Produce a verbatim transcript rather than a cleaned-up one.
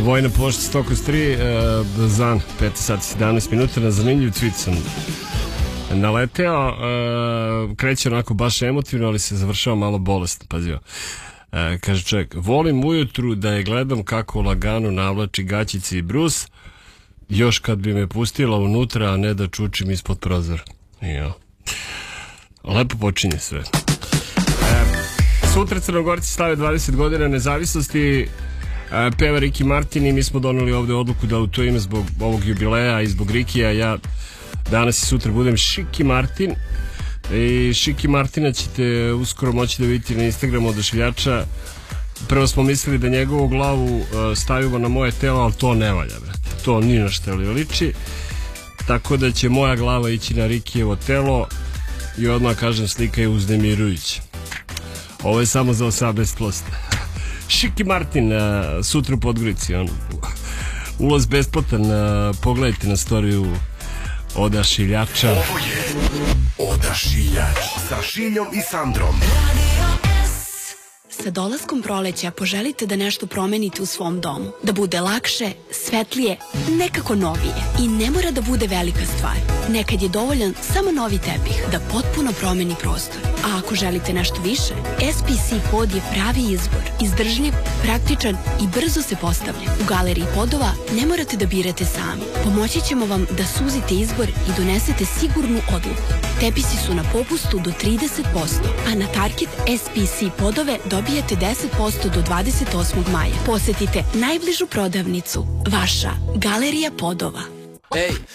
Vojna pošta sto tri, Zan, pet sati sedamnaest minuta, na zanimljiv tweet sam naleteo, kreće onako baš emotivno, ali se završava malo bolest, pazio. Kaže čovjek, volim ujutru da je gledam kako lagano navlači gaćici i brus, još kad bi me pustila unutra, a ne da čučim ispod prozora. Jo. Lepo počinje sve. Sutra Crnogorci slave dvadeset godina nezavisnosti. Peva Ricky Martin i mi smo doneli ovde odluku da u to ime zbog ovog jubileja i zbog Rikija ja danas i sutra budem Šiki Martin i Šiki Martina ćete uskoro moći da vidite na Instagramu Odašiljača. Prvo smo mislili da njegovu glavu stavimo na moje telo, ali to ne valja, brate. To ni na što liči, tako da će moja glava ići na Rikijevo telo i odmah kažem, slika je uznemirujuća. Ovo je samo za osamnaest plus. Šiki Martin, uh, sutra u Podgorici, on, ulaz besplatan, uh, pogledajte na storiju Odašiljača. Ovo je Odašiljač sa Šiljom i Sandrom. Sa dolaskom proleća poželite da nešto promenite u svom domu. Da bude lakše, svetlije, nekako novije. I ne mora da bude velika stvar. Nekad je dovoljan samo novi tepih da potpuno promeni prostor. A ako želite nešto više, S P C pod je pravi izbor. Izdržljiv, praktičan i brzo se postavlja. U galeriji podova ne morate da birate sami. Pomoći ćemo vam da suzite izbor i donesete sigurnu odluku. Tepisi su na popustu do trideset posto, a na Target S P C podove dobijete deset posto do dvadeset osmog maja. Posetite najbližu prodavnicu. Vaša Galerija podova. Ej,